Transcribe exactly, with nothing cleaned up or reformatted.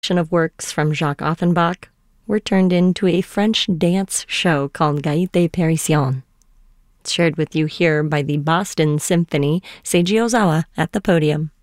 of works from Jacques Offenbach were turned into a French dance show called Gaîté Parisienne. It's shared with you here by the Boston Symphony, Seiji Ozawa at the podium.